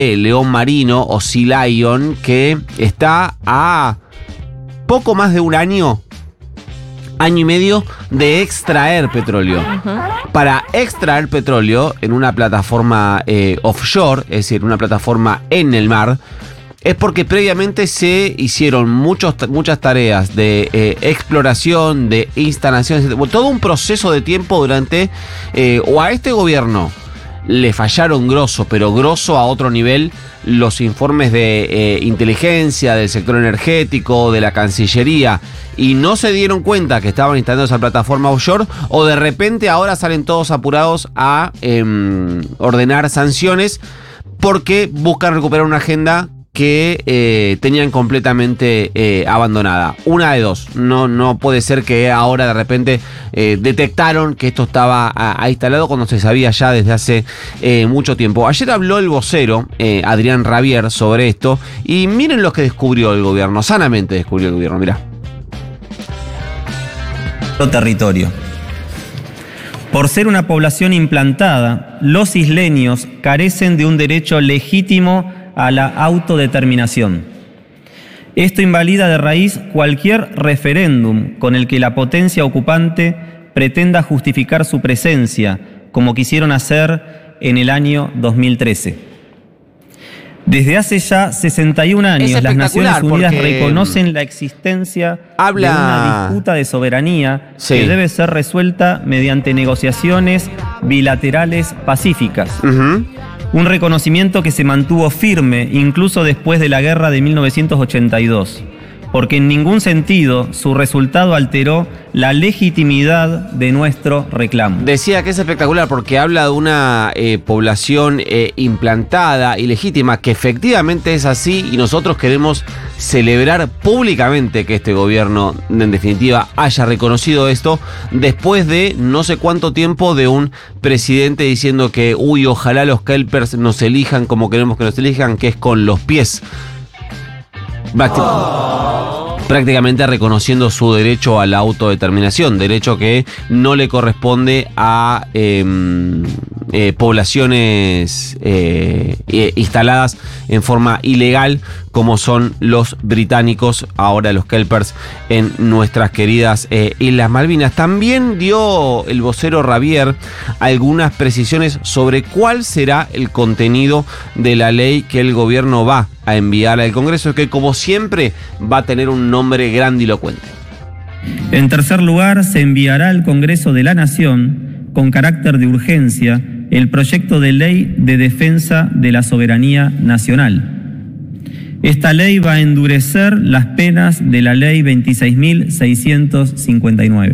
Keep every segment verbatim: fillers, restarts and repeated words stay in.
león marino o Sea Lion, que está a poco más de un año, año y medio de extraer petróleo. Uh-huh. Para extraer petróleo en una plataforma eh, offshore, es decir, una plataforma en el mar, es porque previamente se hicieron muchos, muchas tareas de eh, exploración, de instalaciones, todo un proceso de tiempo durante, eh, o a este gobierno le fallaron grosso, pero grosso a otro nivel, los informes de eh, inteligencia del sector energético, de la Cancillería, y no se dieron cuenta que estaban instalando esa plataforma offshore, o de repente ahora salen todos apurados a eh, ordenar sanciones porque buscan recuperar una agenda que eh, tenían completamente eh, abandonada. Una de dos. No, no puede ser que ahora de repente eh, detectaron que esto estaba a, a instalado cuando se sabía ya desde hace eh, mucho tiempo. Ayer habló el vocero, eh, Adrián Rabier, sobre esto, y miren lo que descubrió el gobierno. Sanamente descubrió el gobierno, mirá. Territorio. Por ser una población implantada, los isleños carecen de un derecho legítimo a la autodeterminación. Esto invalida de raíz cualquier referéndum con el que la potencia ocupante pretenda justificar su presencia, como quisieron hacer en el año dos mil trece. Desde hace ya sesenta y un años, las Naciones Unidas reconocen la existencia habla... de una disputa de soberanía sí. que debe ser resuelta mediante negociaciones bilaterales pacíficas. Uh-huh. Un reconocimiento que se mantuvo firme incluso después de la guerra de mil novecientos ochenta y dos, porque en ningún sentido su resultado alteró la legitimidad de nuestro reclamo. Decía que es espectacular porque habla de una eh, población eh, implantada y legítima, que efectivamente es así, y nosotros queremos celebrar públicamente que este gobierno, en definitiva, haya reconocido esto después de no sé cuánto tiempo de un presidente diciendo que, uy, ojalá los kelpers nos elijan como queremos que nos elijan, que es con los pies. Oh. Prácticamente reconociendo su derecho a la autodeterminación, derecho que no le corresponde a eh, eh, poblaciones eh, eh, instaladas en forma ilegal, como son los británicos, ahora los kelpers, en nuestras queridas eh, Islas Malvinas. También dio el vocero Rabier algunas precisiones sobre cuál será el contenido de la ley que el gobierno va a enviar al Congreso, que como siempre va a tener un nombre grandilocuente. En tercer lugar, se enviará al Congreso de la Nación, con carácter de urgencia, el proyecto de ley de defensa de la soberanía nacional. Esta ley va a endurecer las penas de la ley veintiséis mil seiscientos cincuenta y nueve.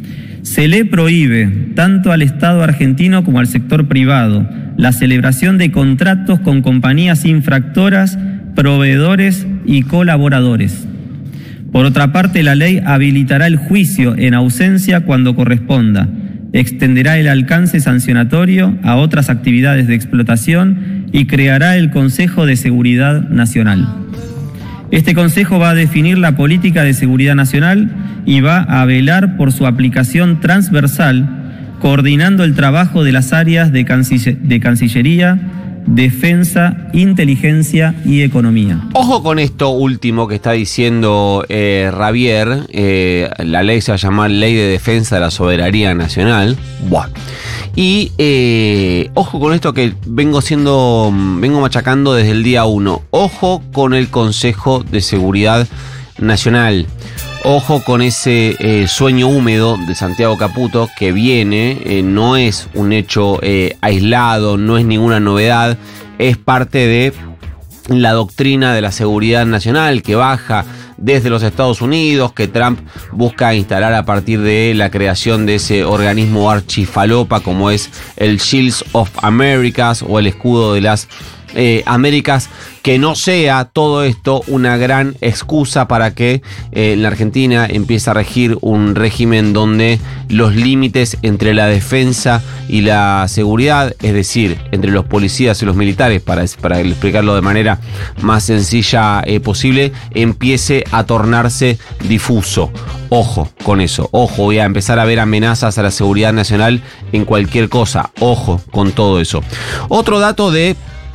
Se le prohíbe, tanto al Estado argentino como al sector privado, la celebración de contratos con compañías infractoras, proveedores y colaboradores. Por otra parte, la ley habilitará el juicio en ausencia cuando corresponda, extenderá el alcance sancionatorio a otras actividades de explotación y creará el Consejo de Seguridad Nacional. Este Consejo va a definir la política de seguridad nacional y va a velar por su aplicación transversal, coordinando el trabajo de las áreas de, canciller- de Cancillería, Defensa, Inteligencia y Economía. Ojo con esto último que está diciendo eh, Rabier. Eh, la ley se va a llamar Ley de Defensa de la Soberanía Nacional. Buah. Y eh, ojo con esto que vengo siendo, vengo machacando desde el día uno. Ojo con el Consejo de Seguridad Nacional. Ojo con ese eh, sueño húmedo de Santiago Caputo que viene, eh, no es un hecho eh, aislado, no es ninguna novedad, es parte de la doctrina de la seguridad nacional que baja desde los Estados Unidos, que Trump busca instalar a partir de la creación de ese organismo archifalopa como es el Shields of Americas o el escudo de las Eh, Américas, que no sea todo esto una gran excusa para que eh, en la Argentina empiece a regir un régimen donde los límites entre la defensa y la seguridad, es decir, entre los policías y los militares, para, para explicarlo de manera más sencilla eh, posible, empiece a tornarse difuso. Ojo con eso, ojo, voy a empezar a ver amenazas a la seguridad nacional en cualquier cosa, ojo con todo eso. Otro dato de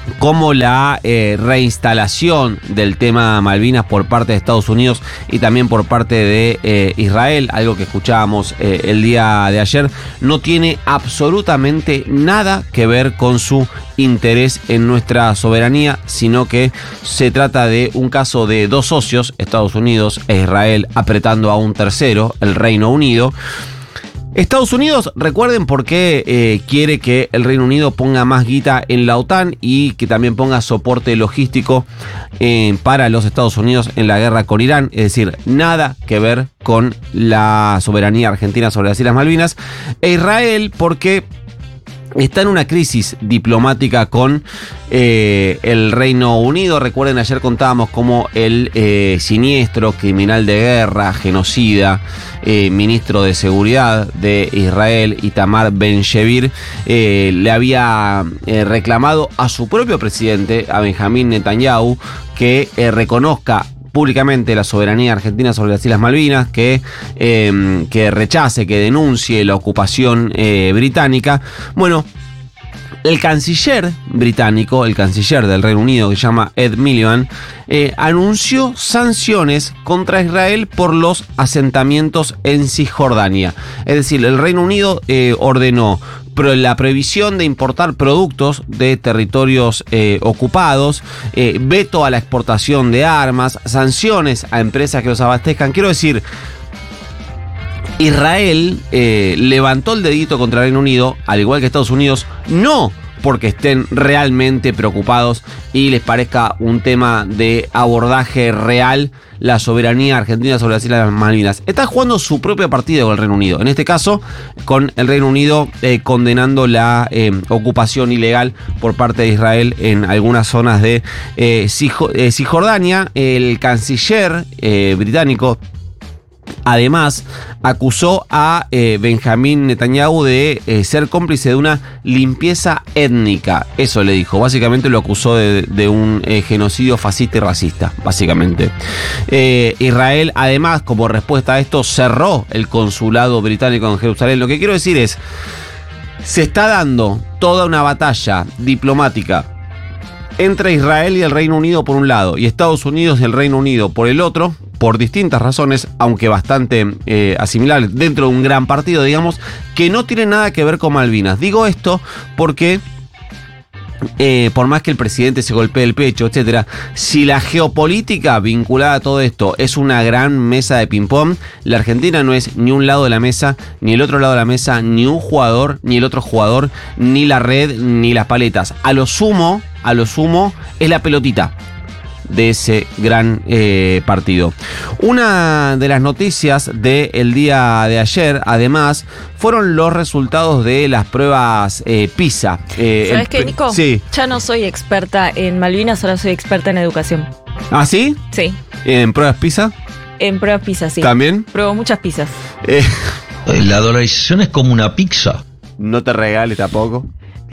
como la eh, reinstalación del tema Malvinas por parte de Estados Unidos y también por parte de eh, Israel, algo que escuchábamos eh, el día de ayer, no tiene absolutamente nada que ver con su interés en nuestra soberanía, sino que se trata de un caso de dos socios, Estados Unidos e Israel, apretando a un tercero, el Reino Unido. Estados Unidos, recuerden por qué eh, quiere que el Reino Unido ponga más guita en la OTAN y que también ponga soporte logístico eh, para los Estados Unidos en la guerra con Irán. Es decir, nada que ver con la soberanía argentina sobre las Islas Malvinas. E Israel, porque está en una crisis diplomática con eh, el Reino Unido. Recuerden, ayer contábamos cómo el eh, siniestro criminal de guerra, genocida, eh, ministro de Seguridad de Israel, Itamar Ben-Gvir, eh, le había eh, reclamado a su propio presidente, a Benjamín Netanyahu, que eh, reconozca públicamente la soberanía argentina sobre las Islas Malvinas, que, eh, que rechace, que denuncie la ocupación eh, británica. Bueno, el canciller británico, el canciller del Reino Unido, que se llama Ed Miliband, eh, anunció sanciones contra Israel por los asentamientos en Cisjordania. Es decir, el Reino Unido eh, ordenó la prohibición de importar productos de territorios eh, ocupados, eh, veto a la exportación de armas, sanciones a empresas que los abastezcan. Quiero decir, Israel eh, levantó el dedito contra el Reino Unido, al igual que Estados Unidos, no porque estén realmente preocupados y les parezca un tema de abordaje real la soberanía argentina sobre las Islas Malvinas. Está jugando su propio partido con el Reino Unido. En este caso, con el Reino Unido eh, condenando la eh, ocupación ilegal por parte de Israel en algunas zonas de eh, Cisjordania. El canciller eh, británico, además, acusó a eh, Benjamín Netanyahu de eh, ser cómplice de una limpieza étnica. Eso le dijo. Básicamente lo acusó de, de un eh, genocidio fascista y racista, básicamente. Eh, Israel, además, como respuesta a esto, cerró el consulado británico en Jerusalén. Lo que quiero decir es, se está dando toda una batalla diplomática entre Israel y el Reino Unido por un lado, y Estados Unidos y el Reino Unido por el otro, por distintas razones, aunque bastante eh, asimilables, dentro de un gran partido, digamos, que no tiene nada que ver con Malvinas. Digo esto porque, eh, por más que el presidente se golpee el pecho, etcétera, si la geopolítica vinculada a todo esto es una gran mesa de ping-pong, la Argentina no es ni un lado de la mesa, ni el otro lado de la mesa, ni un jugador, ni el otro jugador, ni la red, ni las paletas. A lo sumo, a lo sumo, es la pelotita de ese gran eh, partido. Una de las noticias del día de ayer, además, fueron los resultados de las pruebas eh, PISA. Eh, ¿Sabes qué, Nico? Sí. Ya no soy experta en Malvinas, ahora soy experta en educación. ¿Ah, sí? Sí. ¿En pruebas PISA? En pruebas PISA, sí. ¿También? Pruebo muchas pizzas. Eh. La dolarización es como una pizza. No te regales tampoco.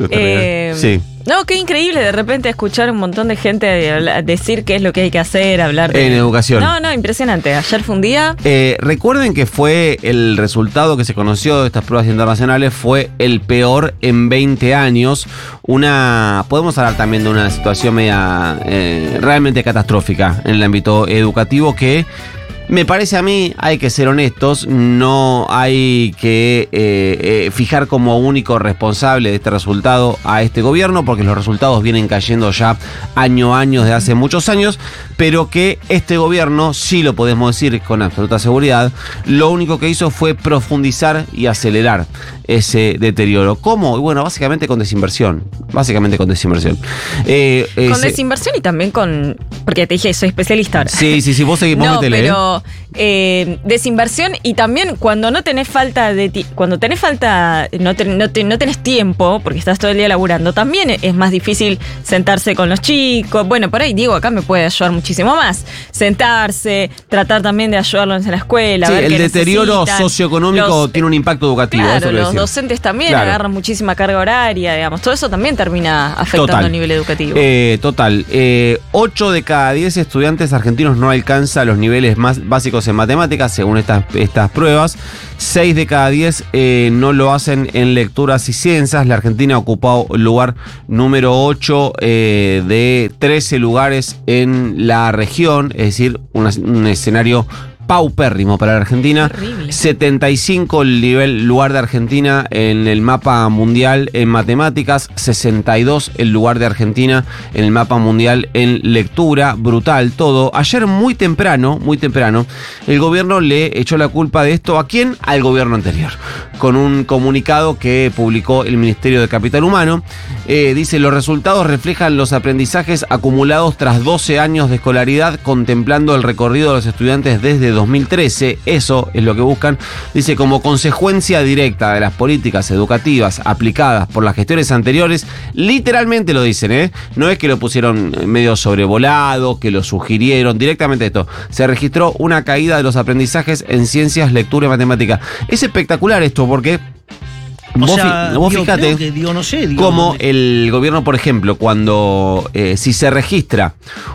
Eh, sí. No, qué increíble de repente escuchar un montón de gente decir qué es lo que hay que hacer, hablar de... En educación. No, no, impresionante. Ayer fue un día... Eh, recuerden que fue el resultado que se conoció de estas pruebas internacionales, fue el peor en veinte años. Una... Podemos hablar también de una situación media eh, realmente catastrófica en el ámbito educativo que... Me parece a mí, hay que ser honestos, no hay que eh, eh, fijar como único responsable de este resultado a este gobierno, porque los resultados vienen cayendo ya año a año desde hace muchos años, pero que este gobierno, sí lo podemos decir con absoluta seguridad, lo único que hizo fue profundizar y acelerar ese deterioro. ¿Cómo? Bueno, básicamente con desinversión, básicamente con desinversión. Eh, con ese... desinversión y también con... Porque te dije, soy especialista ahora. Sí, sí, sí, vos seguís, vos no, metele, pero... ¿eh? Eh, desinversión y también cuando no tenés falta de ti, cuando tenés falta, no, te, no, te, no tenés tiempo, porque estás todo el día laburando, también es más difícil sentarse con los chicos. Bueno, por ahí Diego acá me puede ayudar muchísimo más. Sentarse, tratar también de ayudarlos en la escuela. Sí, ver el qué deterioro necesitan. socioeconómico Los, tiene un impacto educativo. Claro, eso los decir. docentes también Claro. agarran muchísima carga horaria, digamos. Todo eso también termina afectando Total. el nivel educativo. Eh, total. Eh, ocho de cada diez estudiantes argentinos no alcanza los niveles más básicos en matemáticas, según estas, estas pruebas. seis de cada diez eh, no lo hacen en lecturas y ciencias. La Argentina ha ocupado el lugar número ocho eh, de trece lugares en la región, es decir, una, un escenario paupérrimo para la Argentina. Terrible. setenta y cinco el nivel lugar de Argentina en el mapa mundial en matemáticas, sesenta y dos el lugar de Argentina en el mapa mundial en lectura. Brutal todo. Ayer muy temprano, muy temprano, el gobierno le echó la culpa de esto ¿a quién? Al gobierno anterior. Con un comunicado que publicó el Ministerio de Capital Humano. Eh, dice, los resultados reflejan los aprendizajes acumulados tras doce años de escolaridad, contemplando el recorrido de los estudiantes desde dos mil trece. Eso es lo que buscan. Dice, como consecuencia directa de las políticas educativas aplicadas por las gestiones anteriores, literalmente lo dicen, ¿eh? No es que lo pusieron medio sobrevolado, que lo sugirieron, directamente esto. Se registró una caída de los aprendizajes en ciencias, lectura y matemática. Es espectacular esto porque... O Vos, sea, fi- vos digo, fíjate creo que, digo, no sé, digo, cómo ¿dónde? el gobierno, por ejemplo, cuando eh, si se registra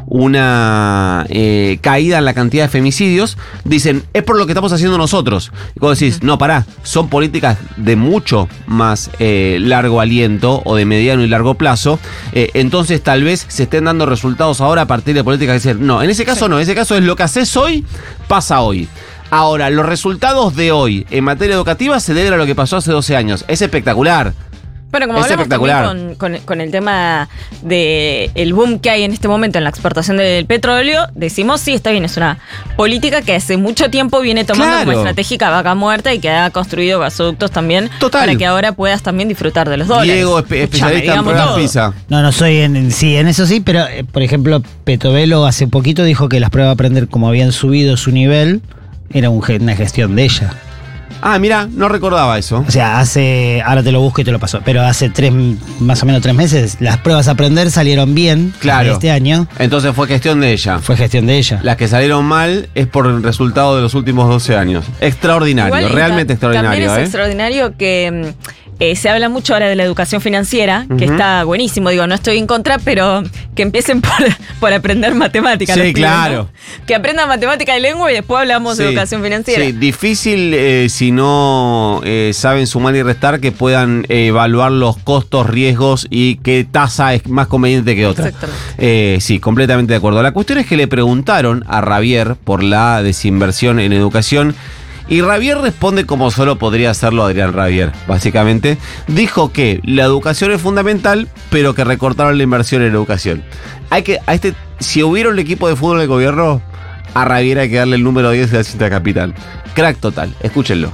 una eh, caída en la cantidad de femicidios, dicen, es por lo que estamos haciendo nosotros. Y vos decís, no, pará, son políticas de mucho más eh, largo aliento o de mediano y largo plazo, eh, entonces tal vez se estén dando resultados ahora a partir de políticas que dicen, no, en ese caso no, en ese caso es lo que haces hoy, pasa hoy. Ahora, los resultados de hoy en materia educativa se deben a lo que pasó hace doce años. Es espectacular. Bueno, como Es hablamos espectacular. también con, con, con el tema del boom que hay en este momento en la exportación del petróleo, decimos, sí, está bien, es una política que hace mucho tiempo viene tomando Claro. como estratégica vaca muerta y que ha construido gasoductos también. Total. Para que ahora puedas también disfrutar de los dólares. Diego, espe- especialista en digamos pruebas todo. PISA. No, no soy en, sí, en eso sí, pero eh, por ejemplo, Petovelo hace poquito dijo que las pruebas de aprender, como habían subido su nivel, era un ge- una gestión de ella. Ah, mira, no recordaba eso. O sea, hace, ahora te lo busco y te lo paso, pero hace tres, más o menos tres meses, las pruebas a aprender salieron bien. Claro. Este año Entonces fue gestión de ella. fue gestión de ella. Las que salieron mal es por el resultado de los últimos doce años. Extraordinario, Igual, realmente ta- También extraordinario, es ¿eh? extraordinario que mm, eh, se habla mucho ahora de la educación financiera, que Ujú. está buenísimo, digo, no estoy en contra, pero que empiecen por, por aprender matemáticas. Sí, los pibes, claro. ¿no? Que aprendan matemática y lengua y después hablamos de Sí, educación financiera. Sí, difícil eh, si no eh, saben sumar y restar que puedan eh, evaluar los costos, riesgos y qué tasa es más conveniente que otra. Exactamente. Eh, sí, completamente de acuerdo. La cuestión es que le preguntaron a Ravier por la desinversión en educación. Y Ravier responde como solo podría hacerlo Adrián Ravier, básicamente. Dijo que la educación es fundamental, pero que recortaron la inversión en educación. Hay que, a este, si hubiera un equipo de fútbol del gobierno, a Ravier hay que darle el número diez de la cinta capital. Crack total, escúchenlo.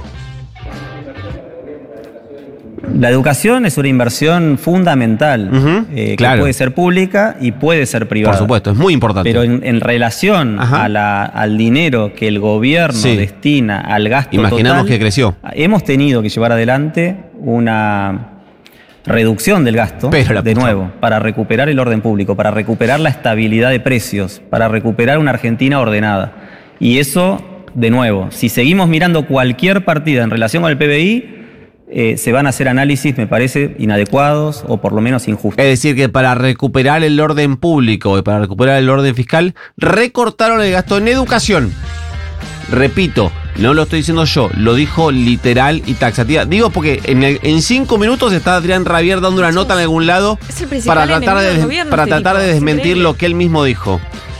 La educación es una inversión fundamental, Ujú, eh, claro. que puede ser pública y puede ser privada. Por supuesto, es muy importante. Pero en, en relación Ajá. a la- al dinero que el gobierno Sí. destina al gasto Imaginamos total, que creció. hemos tenido que llevar adelante una reducción del gasto, Pero la de puta. nuevo, para recuperar el orden público, para recuperar la estabilidad de precios, para recuperar una Argentina ordenada. Y eso, de nuevo, si seguimos mirando cualquier partida en relación con el P B I, eh, se van a hacer análisis, me parece, inadecuados o por lo menos injustos. Es decir, que para recuperar el orden público y para recuperar el orden fiscal, recortaron el gasto en educación. Repito, no lo estoy diciendo yo, lo dijo literal y taxativa. Digo porque en, el- en cinco minutos está Adrián Ravier dando una nota en algún lado Es el principal para tratar, enemigo de, del des- gobierno, para este tratar tipo, de es desmentir increíble. lo que él mismo dijo.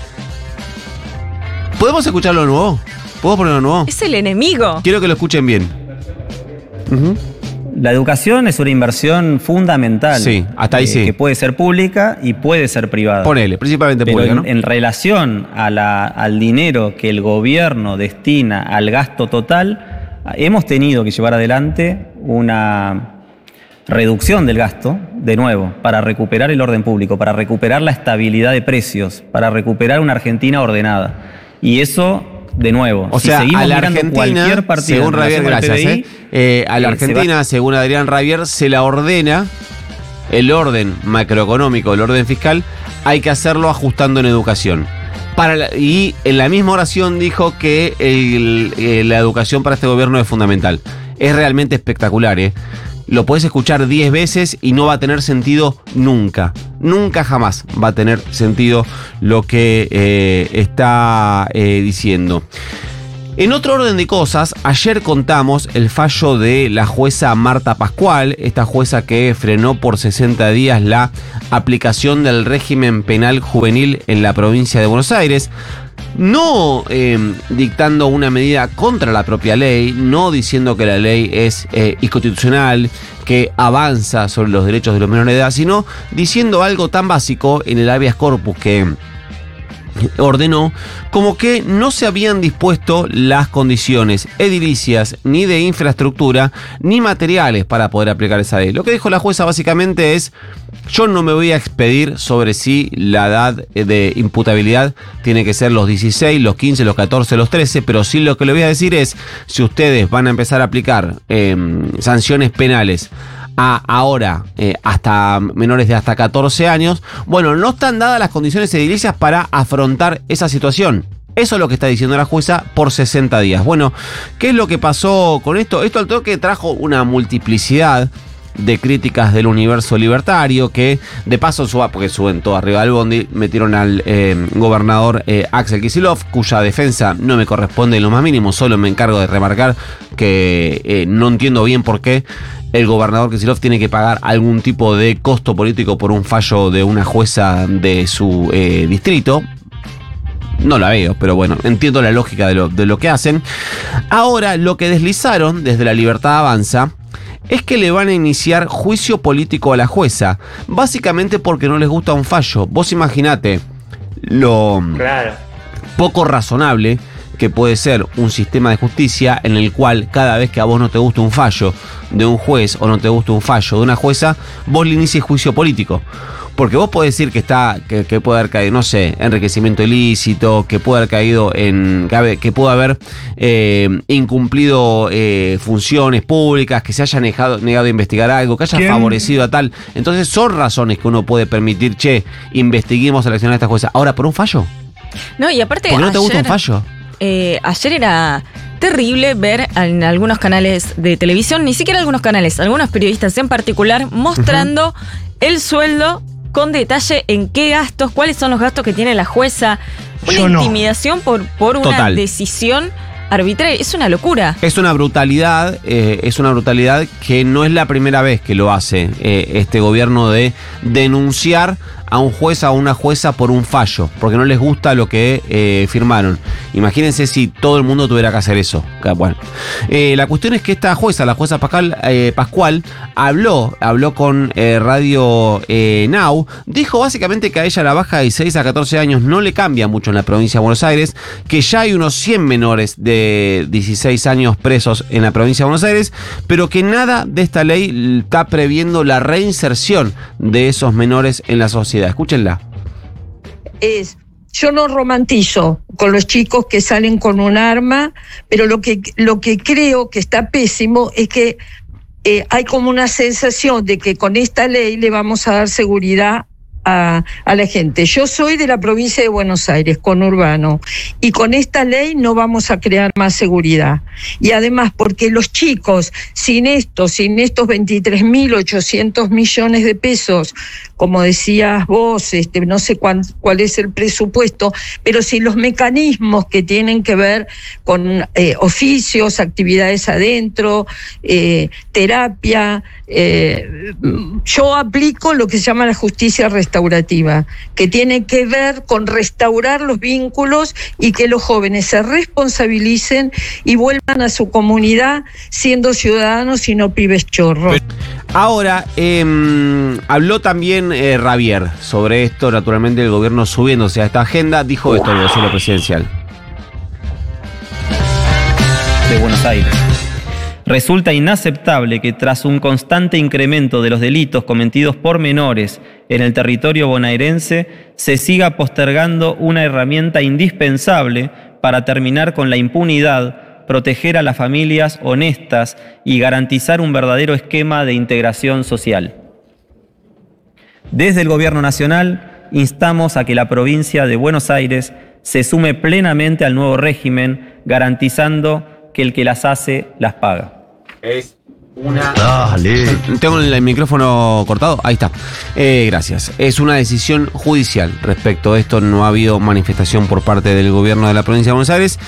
¿Podemos escucharlo de nuevo? ¿Puedo ponerlo de nuevo? Es el enemigo. Quiero que lo escuchen bien. Ujú. La educación es una inversión fundamental. Sí, hasta ahí sí. Que puede ser pública y puede ser privada. Ponele, principalmente Pero pública, en, ¿no? en relación a la- al dinero que el gobierno destina al gasto total, hemos tenido que llevar adelante una reducción del gasto, de nuevo, para recuperar el orden público, para recuperar la estabilidad de precios, para recuperar una Argentina ordenada. Y eso, de nuevo, O si sea, seguimos a la mirando Argentina, cualquier partida según en Ravier, relación gracias, al P B I, eh, eh, a la eh, se Argentina, según Adrián Ravier, se la ordena el orden macroeconómico, el orden fiscal, hay que hacerlo ajustando en educación. Para la- y en la misma oración dijo que el- eh, la educación para este gobierno es fundamental. Es realmente espectacular, ¿eh? Lo podés escuchar diez veces y no va a tener sentido nunca. Nunca jamás va a tener sentido lo que eh, está eh, diciendo. En otro orden de cosas, ayer contamos el fallo de la jueza Marta Pascual, esta jueza que frenó por sesenta días la aplicación del régimen penal juvenil en la provincia de Buenos Aires. No eh, dictando una medida contra la propia ley, no diciendo que la ley es eh, inconstitucional, que avanza sobre los derechos de los menores de edad, sino diciendo algo tan básico en el habeas corpus que ordenó, como que no se habían dispuesto las condiciones edilicias, ni de infraestructura, ni materiales para poder aplicar esa ley. Lo que dijo la jueza básicamente es: yo no me voy a expedir sobre si la edad de imputabilidad tiene que ser los dieciséis, los quince, los catorce, los trece, pero sí lo que le voy a decir es, si ustedes van a empezar a aplicar eh, sanciones penales a ahora eh, hasta menores de hasta catorce años, bueno, no están dadas las condiciones edilicias para afrontar esa situación. Eso es lo que está diciendo la jueza por sesenta días. Bueno, ¿qué es lo que pasó con esto? Esto al toque trajo una multiplicidad de críticas del universo libertario, que de paso suba, porque suben todo arriba del bondi, metieron al eh, gobernador eh, Axel Kicillof, cuya defensa no me corresponde en lo más mínimo, solo me encargo de remarcar que eh, no entiendo bien por qué el gobernador Kicillof tiene que pagar algún tipo de costo político por un fallo de una jueza de su eh, distrito. No la veo, pero bueno, entiendo la lógica de lo, de lo que hacen. Ahora, lo que deslizaron desde La Libertad Avanza es que le van a iniciar juicio político a la jueza, básicamente porque no les gusta un fallo. Vos imaginate lo Claro. poco razonable que puede ser un sistema de justicia en el cual cada vez que a vos no te gusta un fallo de un juez o no te gusta un fallo de una jueza, vos le inicies juicio político. Porque vos podés decir que está, que, que puede haber caído, no sé, enriquecimiento ilícito, que puede haber caído en, que, que puede haber eh, incumplido eh, funciones públicas, que se haya negado, negado a investigar algo, que haya ¿Quién? favorecido a tal. Entonces son razones que uno puede permitir, che, investiguemos a la acción de esta jueza. Ahora, por un fallo. No, y aparte. ¿Por qué no te gusta un ayer- fallo? Eh, ayer era terrible ver en algunos canales de televisión, ni siquiera algunos canales, algunos periodistas en particular, mostrando uh-huh. el sueldo con detalle en qué gastos, cuáles son los gastos que tiene la jueza. Una Yo no. intimidación por, por una Total. decisión arbitraria. Es una locura. Es una brutalidad, eh, es una brutalidad que no es la primera vez que lo hace eh, este gobierno, de denunciar a un juez o a una jueza por un fallo, porque no les gusta lo que eh, firmaron. Imagínense si todo el mundo tuviera que hacer eso. Bueno, eh, la cuestión es que esta jueza, la jueza Pascual, eh, Pascual habló, habló con eh, Radio eh, Now, dijo básicamente que a ella la baja de dieciséis a catorce años no le cambia mucho en la provincia de Buenos Aires, que ya hay unos cien menores de dieciséis años presos en la provincia de Buenos Aires, pero que nada de esta ley está previendo la reinserción de esos menores en la sociedad. Escúchenla. Es, yo no romantizo con los chicos que salen con un arma, pero lo que, lo que creo que está pésimo es que eh, hay como una sensación de que con esta ley le vamos a dar seguridad a, a la gente. Yo soy de la provincia de Buenos Aires, conurbano, y con esta ley no vamos a crear más seguridad. Y además, porque los chicos, sin esto, sin estos veintitrés mil ochocientos millones de pesos, como decías vos, este, no sé cuán, cuál es el presupuesto, pero sin los mecanismos que tienen que ver con eh, oficios, actividades adentro, eh, terapia, eh, yo aplico lo que se llama la justicia restaurativa, que tiene que ver con restaurar los vínculos y que los jóvenes se responsabilicen y vuelvan a su comunidad siendo ciudadanos y no pibes chorros. Ahora, eh, habló también eh, Ravier sobre esto, naturalmente el gobierno subiéndose a esta agenda, dijo esto el vocero presidencial. De Buenos Aires. Resulta inaceptable que tras un constante incremento de los delitos cometidos por menores en el territorio bonaerense se siga postergando una herramienta indispensable para terminar con la impunidad, proteger a las familias honestas y garantizar un verdadero esquema de integración social. Desde el Gobierno Nacional instamos a que la provincia de Buenos Aires se sume plenamente al nuevo régimen, garantizando que el que las hace las paga. Es una... Dale. Tengo el micrófono cortado, ahí está. Eh, gracias. Es una decisión judicial respecto a esto. No ha habido manifestación por parte del gobierno de la provincia de Buenos Aires.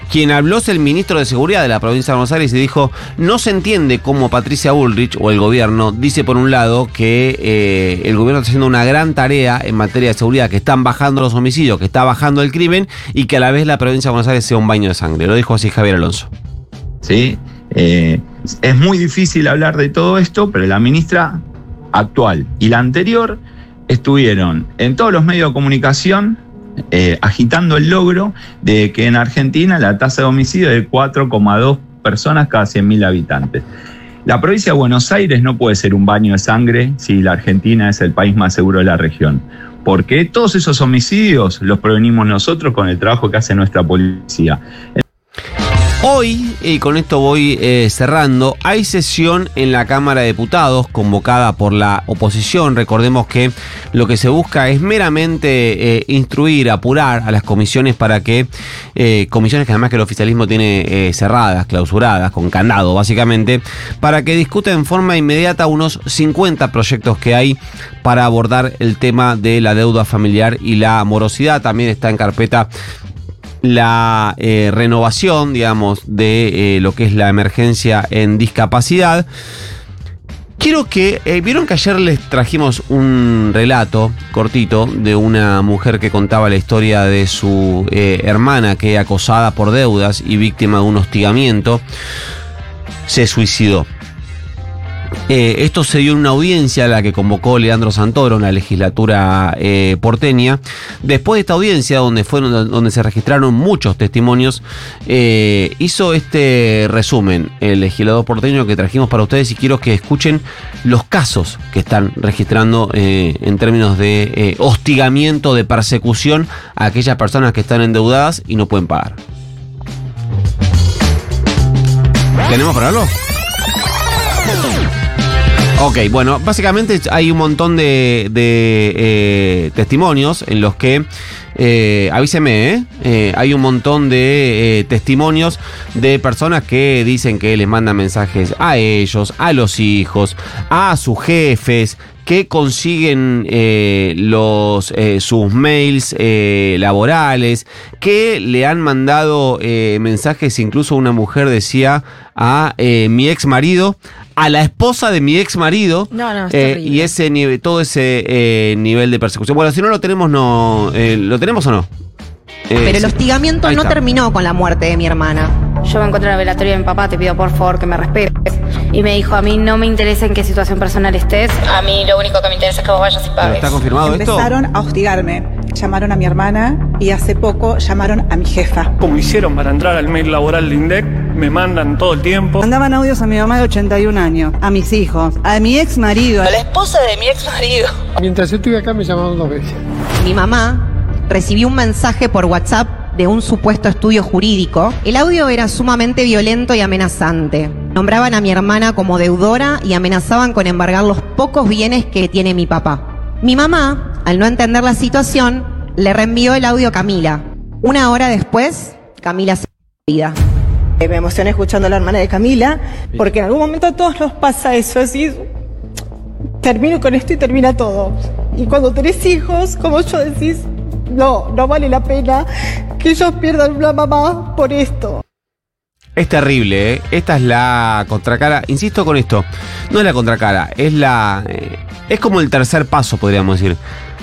Quien habló es el ministro de Seguridad de la provincia de Buenos Aires y dijo, no se entiende cómo Patricia Bullrich o el gobierno dice por un lado que eh, el gobierno está haciendo una gran tarea en materia de seguridad, que están bajando los homicidios, que está bajando el crimen y que a la vez la provincia de Buenos Aires sea un baño de sangre. Lo dijo así Javier Alonso. Sí, eh, es muy difícil hablar de todo esto, pero la ministra actual y la anterior estuvieron en todos los medios de comunicación Eh, agitando el logro de que en Argentina la tasa de homicidio es de cuatro coma dos personas cada cien mil habitantes. La provincia de Buenos Aires no puede ser un baño de sangre si la Argentina es el país más seguro de la región, porque todos esos homicidios los prevenimos nosotros con el trabajo que hace nuestra policía. Hoy, y con esto voy eh, cerrando, hay sesión en la Cámara de Diputados convocada por la oposición. Recordemos que lo que se busca es meramente eh, instruir, apurar a las comisiones para que, eh, comisiones que además que el oficialismo tiene eh, cerradas, clausuradas, con candado básicamente, para que discuta en forma inmediata unos cincuenta proyectos que hay para abordar el tema de la deuda familiar y la morosidad. También está en carpeta la eh, renovación, digamos, de eh, lo que es la emergencia en discapacidad. Quiero que, eh, vieron que ayer les trajimos un relato cortito de una mujer que contaba la historia de su eh, hermana que, acosada por deudas y víctima de un hostigamiento, se suicidó. Eh, esto se dio en una audiencia a la que convocó Leandro Santoro en la legislatura eh, porteña. Después de esta audiencia, donde fueron, donde se registraron muchos testimonios, eh, hizo este resumen el legislador porteño que trajimos para ustedes, y quiero que escuchen los casos que están registrando eh, en términos de eh, hostigamiento, de persecución a aquellas personas que están endeudadas y no pueden pagar. ¿Tenemos para verlo? Ok, bueno, básicamente hay un montón de, de eh, testimonios en los que, eh, avíseme, ¿eh? Eh, hay un montón de eh, testimonios de personas que dicen que les mandan mensajes a ellos, a los hijos, a sus jefes, que consiguen eh, los eh, sus mails eh, laborales, que le han mandado eh, mensajes, incluso una mujer decía a eh, mi ex marido, a la esposa de mi ex marido, no, no, es eh, y ese nivel, todo ese eh, nivel de persecución. Bueno, si no lo tenemos, no, eh, ¿lo tenemos o no? Eh, Pero el sí. hostigamiento Ahí no está. terminó con la muerte de mi hermana. Yo me encontré en la velatoria de mi papá, te pido por favor que me respetes. Y me dijo, a mí no me interesa en qué situación personal estés. A mí lo único que me interesa es que vos vayas y pagues. ¿Está confirmado esto? Empezaron a hostigarme. Llamaron a mi hermana y hace poco llamaron a mi jefa. Como hicieron para entrar al mail laboral de INDEC, me mandan todo el tiempo. Mandaban audios a mi mamá de ochenta y un años, a mis hijos, a mi ex marido, A la esposa de mi ex marido. Mientras yo estuve acá me llamaron dos veces. Mi mamá recibió un mensaje por WhatsApp de un supuesto estudio jurídico. El audio era sumamente violento y amenazante. Nombraban a mi hermana como deudora y amenazaban con embargar los pocos bienes que tiene mi papá. Mi mamá, al no entender la situación, le reenvió el audio a Camila. Una hora después, Camila se vida. Me emocioné escuchando a la hermana de Camila, porque en algún momento a todos nos pasa eso, así termino con esto y termina todo. Y cuando tenés hijos, como yo decís, no, no vale la pena que ellos pierdan una mamá por esto. Es terrible, ¿eh? Esta es la contracara. Insisto con esto, no es la contracara, es la. Eh, es como el tercer paso, podríamos decir.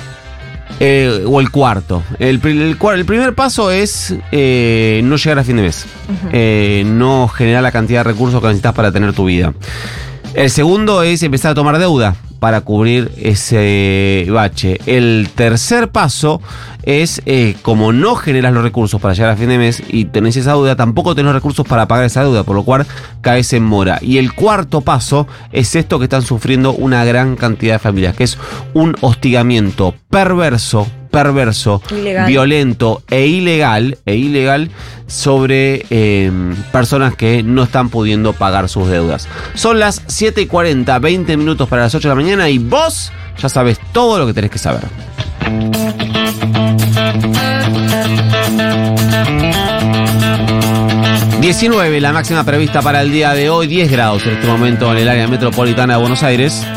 Eh, o el cuarto. El, el, el primer paso es eh, no llegar a fin de mes. Uh-huh. eh, no generar la cantidad de recursos que necesitas para tener tu vida. El segundo es empezar a tomar deuda para cubrir ese bache. El tercer paso es, eh, como no generas los recursos para llegar a fin de mes y tenés esa deuda, tampoco tenés recursos para pagar esa deuda, por lo cual caes en mora. Y el cuarto paso es esto que están sufriendo una gran cantidad de familias, que es un hostigamiento perverso, perverso, ilegal. violento e ilegal, e ilegal sobre eh, personas que no están pudiendo pagar sus deudas. Son las siete y cuarenta, veinte minutos para las ocho de la mañana y vos ya sabes todo lo que tenés que saber. diecinueve la máxima prevista para el día de hoy, diez grados en este momento en el área metropolitana de Buenos Aires.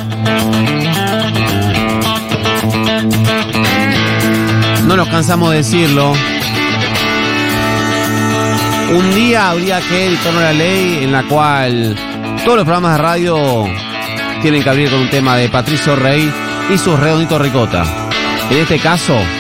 No nos cansamos de decirlo. Un día habría que dictar una ley en la cual todos los programas de radio tienen que abrir con un tema de Patricio Rey y sus Redonditos Ricota. En este caso,